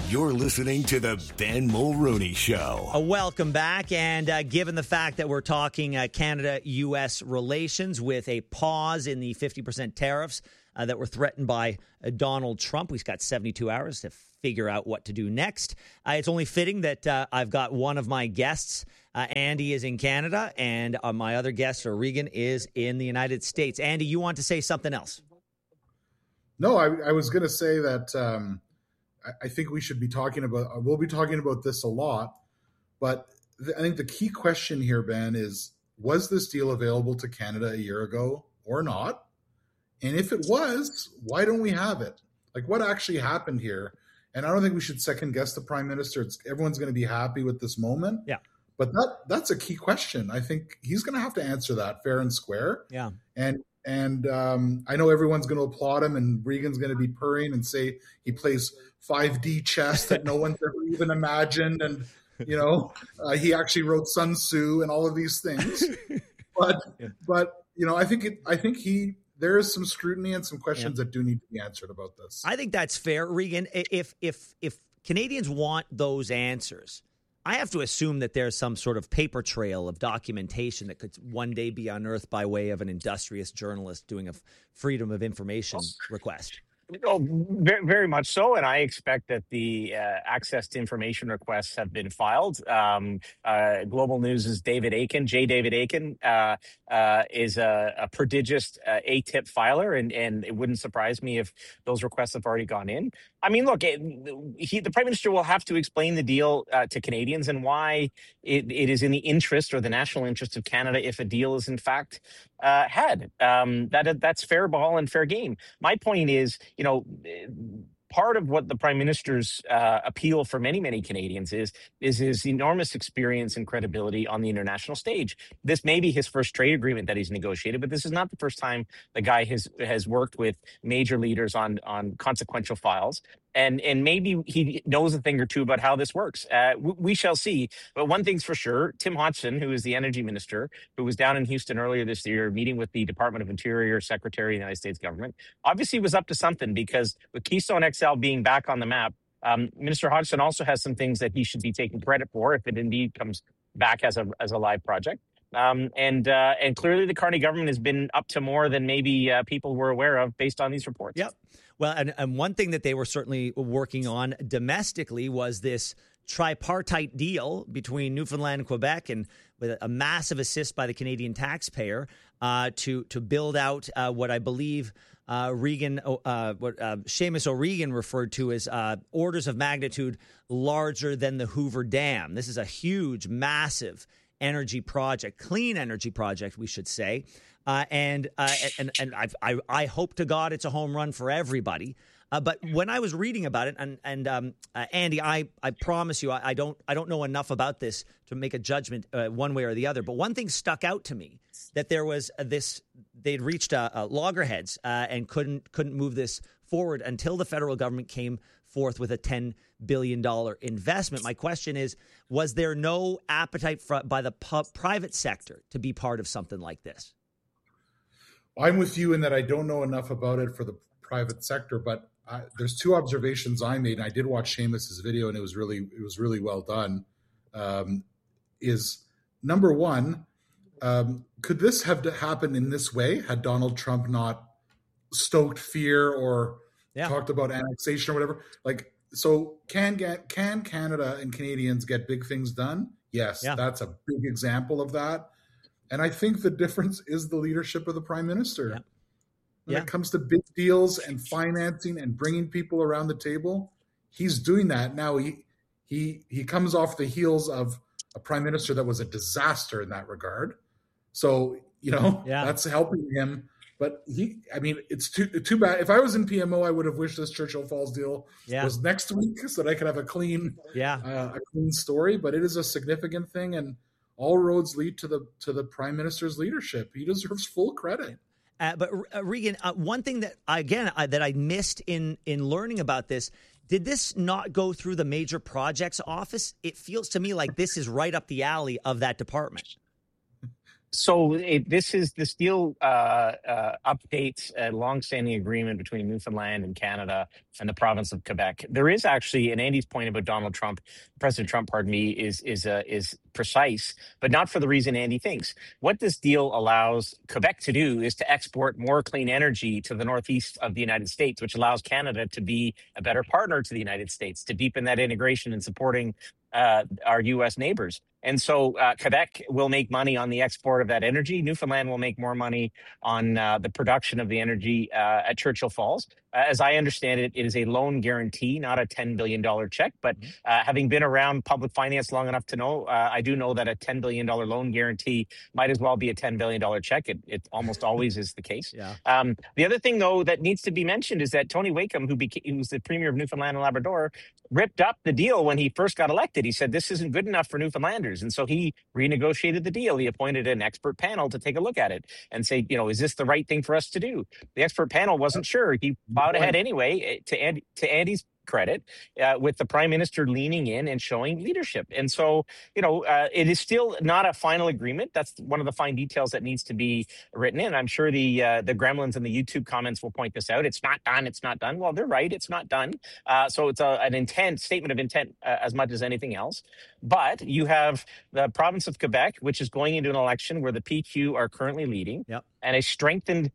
You're listening to the Ben Mulroney Show. Welcome back. And given the fact that we're talking Canada-U.S. relations with a pause in the 50% tariffs that were threatened by Donald Trump, we've got 72 hours to figure out what to do next. It's only fitting that I've got one of my guests, Andy, is in Canada, and my other guest, Regan, is in the United States. Andy, you want to say something else? No, I was going to say that I think we should be talking about, we'll be talking about this a lot, but I think the key question here, Ben, is was this deal available to Canada a year ago or not? And if it was, why don't we have it? Like, what actually happened here? And I don't think we should second guess the Prime Minister. Everyone's going to be happy with this moment. Yeah. But that's a key question. I think he's going to have to answer that fair and square. Yeah. And I know everyone's going to applaud him, and Regan's going to be purring and say he plays 5D chess that no one's ever even imagined, and he actually wrote Sun Tzu and all of these things. But I think there is some scrutiny and some questions that do need to be answered about this. I think that's fair, Regan. If Canadians want those answers, I have to assume that there's some sort of paper trail of documentation that could one day be unearthed by way of an industrious journalist doing a freedom of information request. Oh, very, very much so, and I expect that the access to information requests have been filed. Global News' David Aiken, David Aiken, is a prodigious ATIP filer, and it wouldn't surprise me if those requests have already gone in. I mean, look, the Prime Minister will have to explain the deal to Canadians and why it is in the interest or the national interest of Canada if a deal is in fact had. That's fair ball and fair game. My point is, part of what the Prime Minister's appeal for many, many Canadians is his enormous experience and credibility on the international stage. This may be his first trade agreement that he's negotiated, but this is not the first time the guy has worked with major leaders on consequential files. And maybe he knows a thing or two about how this works. We shall see. But one thing's for sure, Tim Hodgson, who is the energy minister, who was down in Houston earlier this year meeting with the Department of Interior Secretary of the United States government, obviously was up to something, because with Keystone XL being back on the map, Minister Hodgson also has some things that he should be taking credit for if it indeed comes back as a live project. And clearly the Carney government has been up to more than maybe people were aware of based on these reports. Yep. Well, and one thing that they were certainly working on domestically was this tripartite deal between Newfoundland and Quebec, and with a massive assist by the Canadian taxpayer to build out what I believe Seamus O'Regan referred to as orders of magnitude larger than the Hoover Dam. This is a huge, massive energy project, clean energy project, we should say. And I hope to God it's a home run for everybody. But when I was reading about it, and Andy, I promise you, I don't know enough about this to make a judgment one way or the other. But one thing stuck out to me, that there was they'd reached loggerheads and couldn't move this forward until the federal government came forth with a $10 billion investment. My question is, was there no appetite by the private sector to be part of something like this? I'm with you in that I don't know enough about it for the private sector, but there's two observations I made. And I did watch Seamus's video, and it was really well done. Is number one, could this have happened in this way had Donald Trump not stoked fear or talked about annexation or whatever? Like, so can Canada and Canadians get big things done? Yes, that's a big example of that. And I think the difference is the leadership of the Prime Minister. When it comes to big deals and financing and bringing people around the table, he's doing that. Now he comes off the heels of a Prime Minister that was a disaster in that regard. So, that's helping him. But it's too bad. If I was in PMO, I would have wished this Churchill Falls deal was next week so that I could have a clean story. But it is a significant thing, and all roads lead to the Prime Minister's leadership. He deserves full credit. But Regan, one thing that I missed in learning about this, did this not go through the Major Projects Office? It feels to me like this is right up the alley of that department. So this deal updates a longstanding agreement between Newfoundland and Canada and the province of Quebec. There is actually, and Andy's point about President Trump, pardon me, is precise, but not for the reason Andy thinks. What this deal allows Quebec to do is to export more clean energy to the northeast of the United States, which allows Canada to be a better partner to the United States, to deepen that integration and supporting our U.S. neighbors. And so Quebec will make money on the export of that energy. Newfoundland will make more money on the production of the energy at Churchill Falls. As I understand it, it is a loan guarantee, not a $10 billion check. But having been around public finance long enough to know, I do know that a $10 billion loan guarantee might as well be a $10 billion check. It almost always is the case. Yeah. The other thing, though, that needs to be mentioned is that Tony Wakeham, who's the Premier of Newfoundland and Labrador, ripped up the deal when he first got elected. He said, this isn't good enough for Newfoundlanders. And so he renegotiated the deal. He appointed an expert panel to take a look at it and say, is this the right thing for us to do? The expert panel wasn't sure. He plowed ahead anyway, to Andy's credit, with the Prime Minister leaning in and showing leadership. And so, it is still not a final agreement. That's one of the fine details that needs to be written in. I'm sure the gremlins in the YouTube comments will point this out. It's not done. It's not done. Well, they're right. It's not done. So it's an statement of intent as much as anything else. But you have the province of Quebec, which is going into an election where the PQ are currently leading. Yep. And a strengthened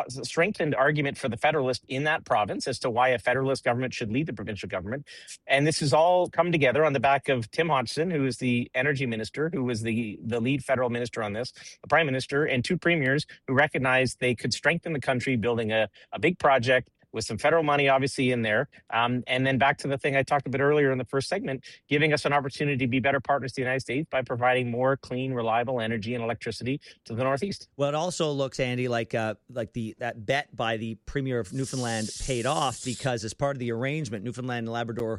argument for the Federalist in that province as to why a Federalist government should lead the provincial government. And this has all come together on the back of Tim Hodgson, who is the energy minister, who was the lead federal minister on this, the prime minister, and two premiers who recognized they could strengthen the country building a big project with some federal money obviously in there. And then back to the thing I talked about earlier in the first segment, giving us an opportunity to be better partners to the United States by providing more clean, reliable energy and electricity to the Northeast. Well, it also looks, Andy, like that bet by the Premier of Newfoundland paid off, because as part of the arrangement, Newfoundland and Labrador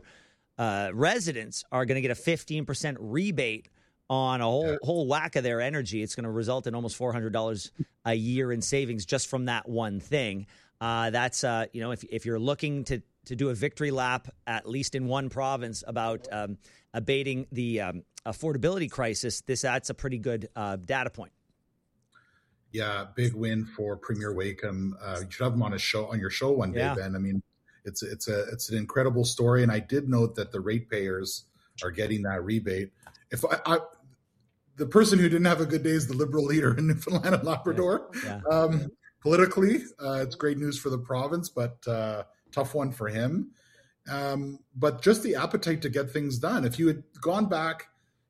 residents are going to get a 15% rebate on a whole whack of their energy. It's going to result in almost $400 a year in savings just from that one thing. That's if you're looking to do a victory lap, at least in one province, about abating the affordability crisis, that's a pretty good data point. Yeah, big win for Premier Wakeham. You should have him on your show one day, Ben. I mean, it's an incredible story, and I did note that the ratepayers are getting that rebate. If the person who didn't have a good day is the Liberal leader in Newfoundland and Labrador. Yeah. Politically, it's great news for the province, but tough one for him. But just the appetite to get things done. If you had gone back,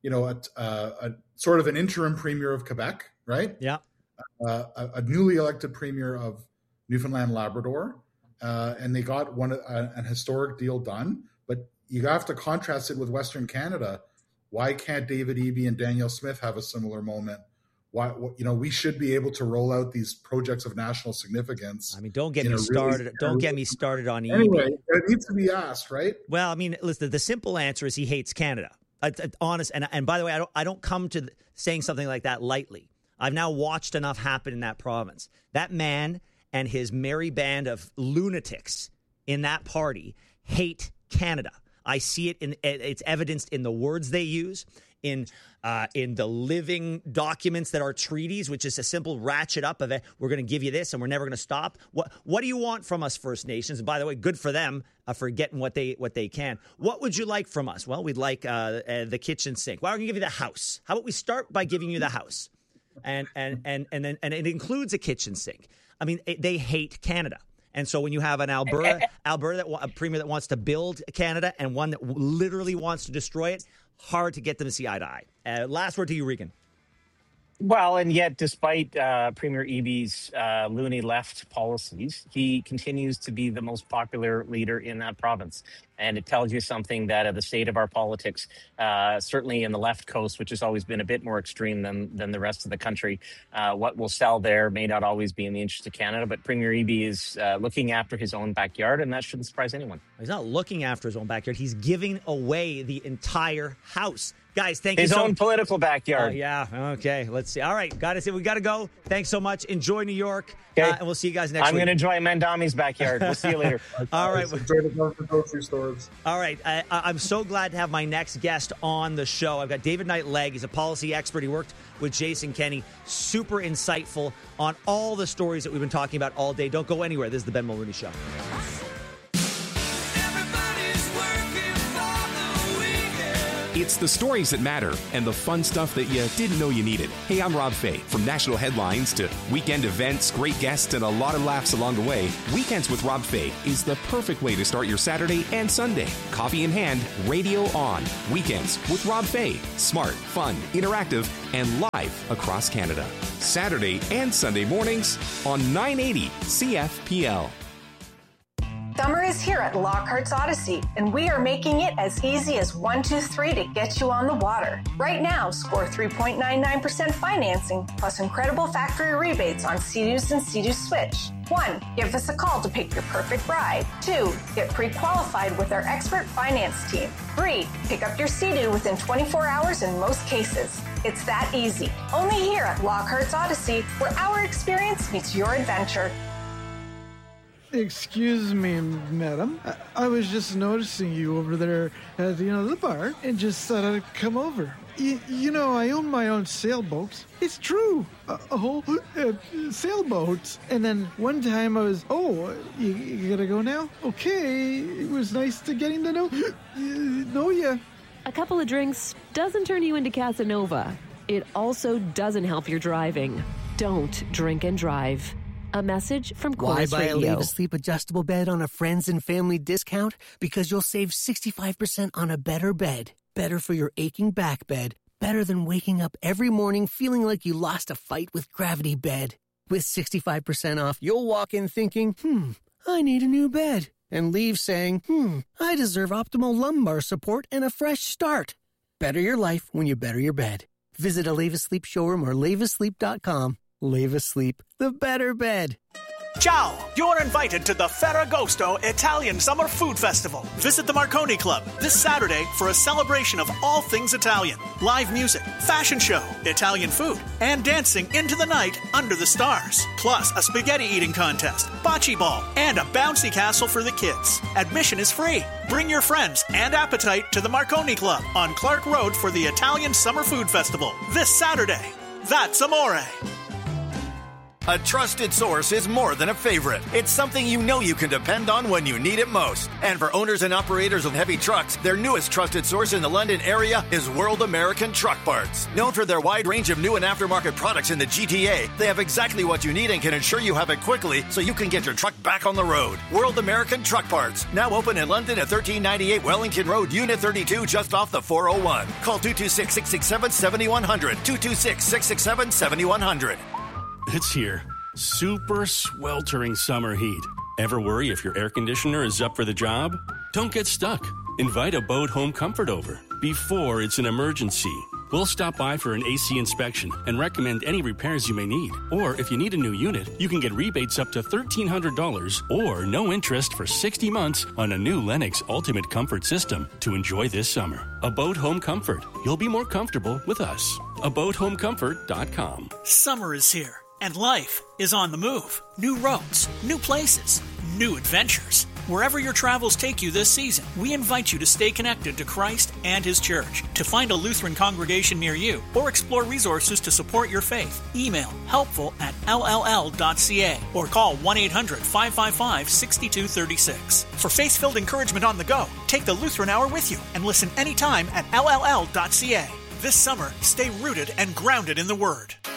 a sort of an interim premier of Quebec, right? Yeah. A newly elected premier of Newfoundland and Labrador, and they got an historic deal done. But you have to contrast it with Western Canada. Why can't David Eby and Danielle Smith have a similar moment? Why, we should be able to roll out these projects of national significance. I mean, don't get me started. Don't get me started on Eby. Anyway, it needs to be asked, right? Well, I mean, listen, the simple answer is he hates Canada. Honest, and by the way, I don't come to saying something like that lightly. I've now watched enough happen in that province. That man and his merry band of lunatics in that party hate Canada. I see it it's evidenced in the words they use, in the living documents that are treaties, which is a simple ratchet up of it. We're going to give you this, and we're never going to stop. What do you want from us, First Nations? And by the way, good for them for getting what they can. What would you like from us? Well, we'd like the kitchen sink. Well, we're going to give you the house. How about we start by giving you the house, and it includes a kitchen sink. I mean, they hate Canada. And so when you have an Alberta, a premier that wants to build Canada and one that literally wants to destroy it, hard to get them to see eye to eye. Last word to you, Regan. Well, and yet, despite Premier Eby's loony left policies, he continues to be the most popular leader in that province. And it tells you something that the state of our politics, certainly in the left coast, which has always been a bit more extreme than the rest of the country, what will sell there may not always be in the interest of Canada. But Premier Eby is looking after his own backyard, and that shouldn't surprise anyone. He's not looking after his own backyard. He's giving away the entire house. Guys, thank you His so own political backyard. Yeah, okay. Let's see. All right, we got to go. Thanks so much. Enjoy New York, Okay. and we'll see you guys next week. I'm going to enjoy Mandami's backyard. We'll see you later. All right. Enjoy the grocery stores. All right. I'm so glad to have my next guest on the show. I've got David Knight-Legg. He's a policy expert. He worked with Jason Kenney. Super insightful on all the stories that we've been talking about all day. Don't go anywhere. This is the Ben Mulrooney Show. It's the stories that matter and the fun stuff that you didn't know you needed. Hey, I'm Rob Fay. From national headlines to weekend events, great guests, and a lot of laughs along the way, Weekends with Rob Fay is the perfect way to start your Saturday and Sunday. Coffee in hand, radio on. Weekends with Rob Fay. Smart, fun, interactive, and live across Canada. Saturday and Sunday mornings on 980 CFPL. Summer is here at Lockhart's Odyssey, and we are making it as easy as 1, 2, 3 to get you on the water. Right now, score 3.99% financing plus incredible factory rebates on Sea-Doos and Sea-Doo Switch. 1, give us a call to pick your perfect ride. 2, get pre-qualified with our expert finance team. 3, pick up your Sea-Doo within 24 hours in most cases. It's that easy. Only here at Lockhart's Odyssey, where our experience meets your adventure. Excuse me, madam. I was just noticing you over there at the bar and just thought I'd come over. You know, I own my own sailboats. It's true. A whole sailboats. And then one time I was, you gotta go now? Okay. It was nice to getting to know you. A couple of drinks doesn't turn you into Casanova. It also doesn't help your driving. Don't drink and drive. A message from Chorus Why buy Radio. a Leave Asleep adjustable bed on a friends and family discount? Because you'll save 65% on a better bed. Better for your aching back bed. Better than waking up every morning feeling like you lost a fight with Gravity Bed. With 65% off, you'll walk in thinking, I need a new bed. And leave saying, I deserve optimal lumbar support and a fresh start. Better your life when you better your bed. Visit a Leave Asleep showroom or leaveasleep.com. Leave Asleep, the better bed. Ciao! You're invited to the Ferragosto Italian Summer Food Festival. Visit the Marconi Club this Saturday for a celebration of all things Italian. Live music, fashion show, Italian food, and dancing into the night under the stars. Plus a spaghetti eating contest, bocce ball, and a bouncy castle for the kids. Admission is free. Bring your friends and appetite to the Marconi Club on Clark Road for the Italian Summer Food Festival this Saturday. That's amore. A trusted source is more than a favorite. It's something you know you can depend on when you need it most. And for owners and operators of heavy trucks, their newest trusted source in the London area is World American Truck Parts. Known for their wide range of new and aftermarket products in the GTA, they have exactly what you need and can ensure you have it quickly so you can get your truck back on the road. World American Truck Parts, now open in London at 1398 Wellington Road, Unit 32, just off the 401. Call 226-667-7100, 226-667-7100. It's here. Super sweltering summer heat. Ever worry if your air conditioner is up for the job? Don't get stuck. Invite a Boat Home Comfort over before it's an emergency. We'll stop by for an AC inspection and recommend any repairs you may need. Or if you need a new unit, you can get rebates up to $1,300 or no interest for 60 months on a new Lennox Ultimate Comfort system to enjoy this summer. A Boat Home Comfort. You'll be more comfortable with us. ABoatHomeComfort.com. Summer is here. And life is on the move. New roads, new places, new adventures. Wherever your travels take you this season, we invite you to stay connected to Christ and His Church. To find a Lutheran congregation near you or explore resources to support your faith, email helpful@lll.ca or call 1-800-555-6236. For faith-filled encouragement on the go, take the Lutheran Hour with you and listen anytime at lll.ca. This summer, stay rooted and grounded in the Word.